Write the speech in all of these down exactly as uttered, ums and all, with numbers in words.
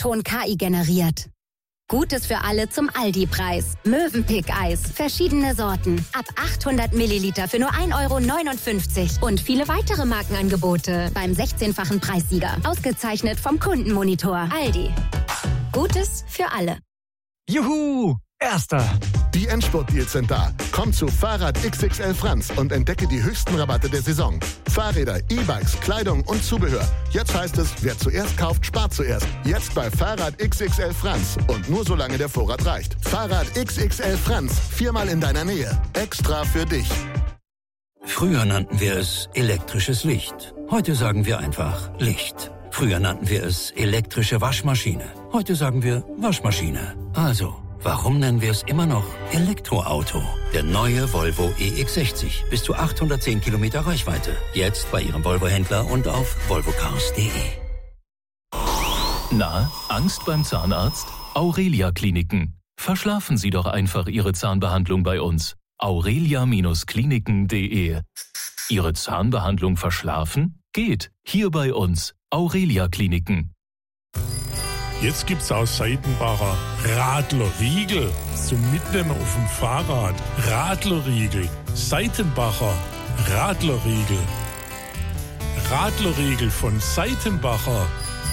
Ton K I generiert. Gutes für alle zum Aldi-Preis. Mövenpick-Eis. Verschiedene Sorten. Ab achthundert Milliliter für nur ein Euro neunundfünfzig. Und viele weitere Markenangebote. Beim sechzehnfachen Preissieger. Ausgezeichnet vom Kundenmonitor. Aldi. Gutes für alle. Juhu! Erster! Die Endspurt-Deals sind da. Komm zu Fahrrad X X L Franz und entdecke die höchsten Rabatte der Saison. Fahrräder, E-Bikes, Kleidung und Zubehör. Jetzt heißt es, wer zuerst kauft, spart zuerst. Jetzt bei Fahrrad X X L Franz. Und nur solange der Vorrat reicht. Fahrrad X X L Franz. Viermal in deiner Nähe. Extra für dich. Früher nannten wir es elektrisches Licht. Heute sagen wir einfach Licht. Früher nannten wir es elektrische Waschmaschine. Heute sagen wir Waschmaschine. Also, warum nennen wir es immer noch Elektroauto? Der neue Volvo E X sechzig. Bis zu achthundertzehn Kilometer Reichweite. Jetzt bei Ihrem Volvo-Händler und auf volvocars punkt de. Na, Angst beim Zahnarzt? Aurelia Kliniken. Verschlafen Sie doch einfach Ihre Zahnbehandlung bei uns. aurelia Kliniken punkt de. Ihre Zahnbehandlung verschlafen? Geht. Hier bei uns. Aurelia Kliniken. Jetzt gibt's aus Seitenbacher Radlerriegel zum Mitnehmen auf dem Fahrrad. Radlerriegel. Seitenbacher Radlerriegel. Radlerriegel von Seitenbacher.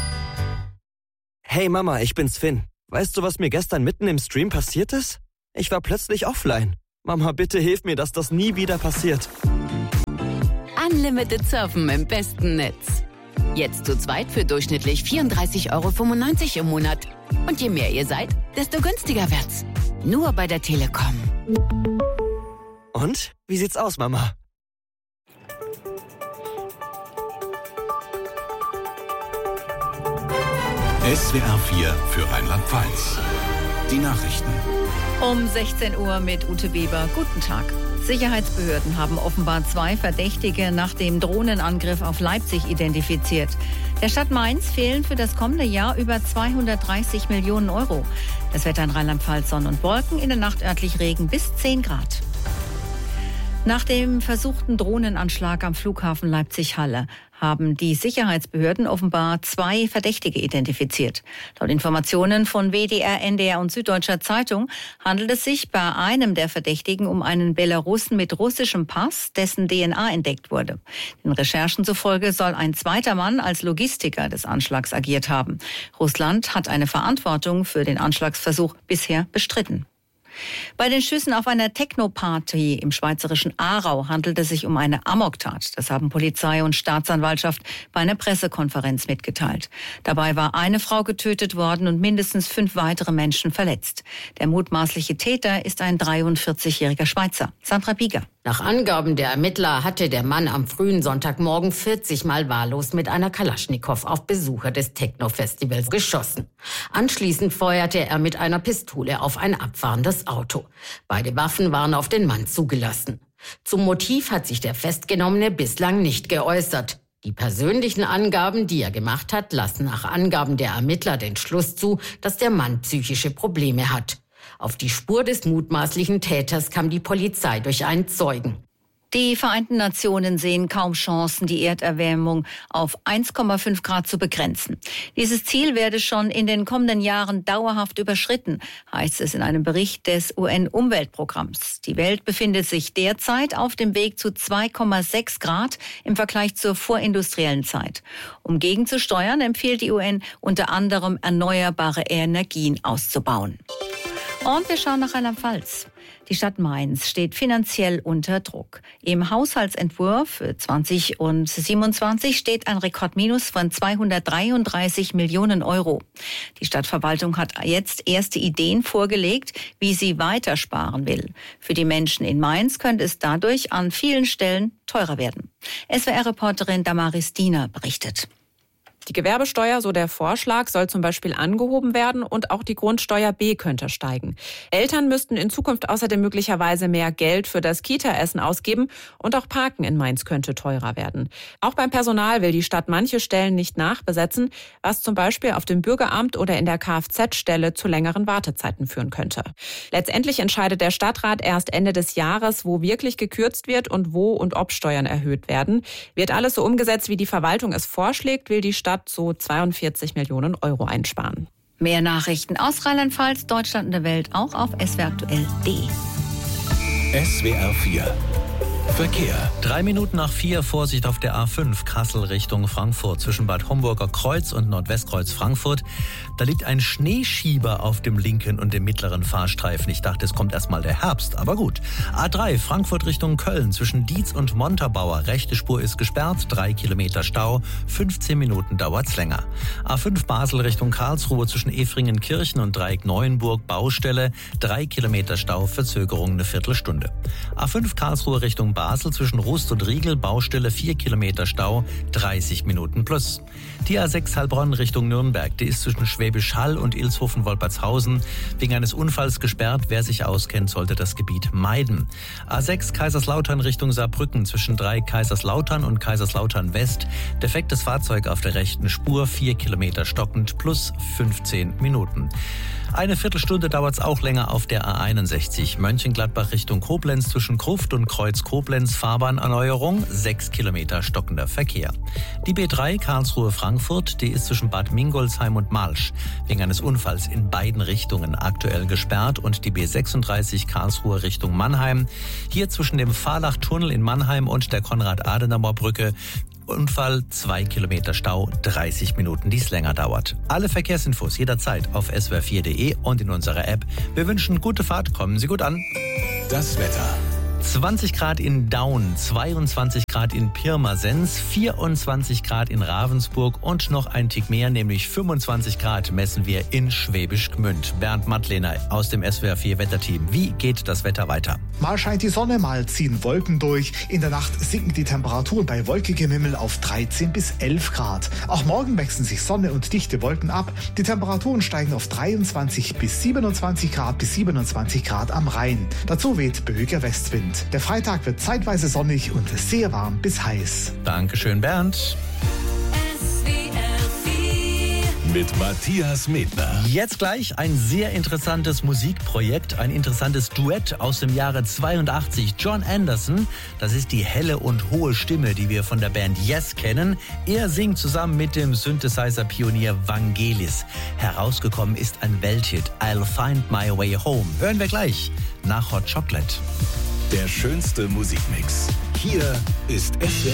Hey Mama, ich bin's Finn. Weißt du, was mir gestern mitten im Stream passiert ist? Ich war plötzlich offline. Mama, bitte hilf mir, dass das nie wieder passiert. Unlimited Surfen im besten Netz. Jetzt zu zweit für durchschnittlich vierunddreißig Euro fünfundneunzig im Monat. Und je mehr ihr seid, desto günstiger wird's. Nur bei der Telekom. Und? Wie sieht's aus, Mama? S W R vier für Rheinland-Pfalz. Die Nachrichten. Um sechzehn Uhr mit Ute Weber. Guten Tag. Sicherheitsbehörden haben offenbar zwei Verdächtige nach dem Drohnenangriff auf Leipzig identifiziert. Der Stadt Mainz fehlen für das kommende Jahr über zweihundertdreißig Millionen Euro. Das Wetter in Rheinland-Pfalz, Sonne und Wolken, in der Nacht örtlich Regen bis zehn Grad. Nach dem versuchten Drohnenanschlag am Flughafen Leipzig-Halle haben die Sicherheitsbehörden offenbar zwei Verdächtige identifiziert. Laut Informationen von W D R, N D R und Süddeutscher Zeitung handelt es sich bei einem der Verdächtigen um einen Belarussen mit russischem Pass, dessen D N A entdeckt wurde. Den Recherchen zufolge soll ein zweiter Mann als Logistiker des Anschlags agiert haben. Russland hat eine Verantwortung für den Anschlagsversuch bisher bestritten. Bei den Schüssen auf einer Techno-Party im schweizerischen Aarau handelt es sich um eine Amoktat. Das haben Polizei und Staatsanwaltschaft bei einer Pressekonferenz mitgeteilt. Dabei war eine Frau getötet worden und mindestens fünf weitere Menschen verletzt. Der mutmaßliche Täter ist ein dreiundvierzigjähriger Schweizer. Sandra Bieger. Nach Angaben der Ermittler hatte der Mann am frühen Sonntagmorgen vierzig Mal wahllos mit einer Kalaschnikow auf Besucher des Techno-Festivals geschossen. Anschließend feuerte er mit einer Pistole auf ein abfahrendes Auto. Beide Waffen waren auf den Mann zugelassen. Zum Motiv hat sich der Festgenommene bislang nicht geäußert. Die persönlichen Angaben, die er gemacht hat, lassen nach Angaben der Ermittler den Schluss zu, dass der Mann psychische Probleme hat. Auf die Spur des mutmaßlichen Täters kam die Polizei durch einen Zeugen. Die Vereinten Nationen sehen kaum Chancen, die Erderwärmung auf eins Komma fünf Grad zu begrenzen. Dieses Ziel werde schon in den kommenden Jahren dauerhaft überschritten, heißt es in einem Bericht des U N-Umweltprogramms. Die Welt befindet sich derzeit auf dem Weg zu zwei Komma sechs Grad im Vergleich zur vorindustriellen Zeit. Um gegenzusteuern, empfiehlt die U N unter anderem, erneuerbare Energien auszubauen. Und wir schauen nach Rheinland-Pfalz. Die Stadt Mainz steht finanziell unter Druck. Im Haushaltsentwurf für zwanzig siebenundzwanzig steht ein Rekordminus von zweihundertdreiunddreißig Millionen Euro. Die Stadtverwaltung hat jetzt erste Ideen vorgelegt, wie sie weiter sparen will. Für die Menschen in Mainz könnte es dadurch an vielen Stellen teurer werden. S W R-Reporterin Damaris Diener berichtet. Die Gewerbesteuer, so der Vorschlag, soll zum Beispiel angehoben werden und auch die Grundsteuer B könnte steigen. Eltern müssten in Zukunft außerdem möglicherweise mehr Geld für das Kita-Essen ausgeben und auch Parken in Mainz könnte teurer werden. Auch beim Personal will die Stadt manche Stellen nicht nachbesetzen, was zum Beispiel auf dem Bürgeramt oder in der Kfz-Stelle zu längeren Wartezeiten führen könnte. Letztendlich entscheidet der Stadtrat erst Ende des Jahres, wo wirklich gekürzt wird und wo und ob Steuern erhöht werden. Wird alles so umgesetzt, wie die Verwaltung es vorschlägt, will die Stadt so zweiundvierzig Millionen Euro einsparen. Mehr Nachrichten aus Rheinland-Pfalz, Deutschland und der Welt auch auf s w r aktuell punkt d e. S W R vier Verkehr. Drei Minuten nach vier, Vorsicht auf der A fünf, Kassel Richtung Frankfurt, zwischen Bad Homburger Kreuz und Nordwestkreuz Frankfurt. Da liegt ein Schneeschieber auf dem linken und dem mittleren Fahrstreifen. Ich dachte, es kommt erstmal der Herbst, aber gut. A drei, Frankfurt Richtung Köln, zwischen Dietz und Montabaur. Rechte Spur ist gesperrt, drei Kilometer Stau, fünfzehn Minuten dauert's länger. A fünf, Basel Richtung Karlsruhe, zwischen Efringen-Kirchen und Dreieck Neuenburg, Baustelle, drei Kilometer Stau, Verzögerung eine Viertelstunde. A fünf, Karlsruhe Richtung Basel, zwischen Rust und Riegel, Baustelle, vier Kilometer Stau, dreißig Minuten plus. Die A sechs Heilbronn Richtung Nürnberg, die ist zwischen Schwäbisch Hall und Ilshofen-Wolpertshausen wegen eines Unfalls gesperrt. Wer sich auskennt, sollte das Gebiet meiden. A sechs Kaiserslautern Richtung Saarbrücken, zwischen drei Kaiserslautern und Kaiserslautern West. Defektes Fahrzeug auf der rechten Spur, vier Kilometer stockend plus fünfzehn Minuten. Eine Viertelstunde dauert es auch länger auf der A einundsechzig. Mönchengladbach Richtung Koblenz, zwischen Gruft und Kreuz Koblenz, Fahrbahnerneuerung, sechs Kilometer stockender Verkehr. Die B drei Karlsruhe-Frankfurt, die ist zwischen Bad Mingolsheim und Malsch wegen eines Unfalls in beiden Richtungen aktuell gesperrt, und die B sechsunddreißig Karlsruhe Richtung Mannheim, hier zwischen dem Fahrlach-Tunnel in Mannheim und der Konrad-Adenauer-Brücke, Unfall, zwei Kilometer Stau, dreißig Minuten, die es länger dauert. Alle Verkehrsinfos jederzeit auf s w r vier punkt d e und in unserer App. Wir wünschen gute Fahrt, kommen Sie gut an. Das Wetter. zwanzig Grad in Daun, zweiundzwanzig Grad in Pirmasens, vierundzwanzig Grad in Ravensburg und noch ein Tick mehr, nämlich fünfundzwanzig Grad messen wir in Schwäbisch Gmünd. Bernd Mattlehner aus dem S W R vier Wetterteam. Wie geht das Wetter weiter? Mal scheint die Sonne, mal ziehen Wolken durch. In der Nacht sinken die Temperaturen bei wolkigem Himmel auf dreizehn bis elf Grad. Auch morgen wechseln sich Sonne und dichte Wolken ab. Die Temperaturen steigen auf dreiundzwanzig bis siebenundzwanzig Grad bis siebenundzwanzig Grad am Rhein. Dazu weht böiger Westwind. Der Freitag wird zeitweise sonnig und sehr warm bis heiß. Dankeschön, Bernd. Mit Matthias Medner. Jetzt gleich ein sehr interessantes Musikprojekt, ein interessantes Duett aus dem Jahre zweiundachtzig. John Anderson, das ist die helle und hohe Stimme, die wir von der Band Yes kennen. Er singt zusammen mit dem Synthesizer-Pionier Vangelis. Herausgekommen ist ein Welthit, I'll Find My Way Home. Hören wir gleich nach Hot Chocolate. Der schönste Musikmix. Hier ist S W R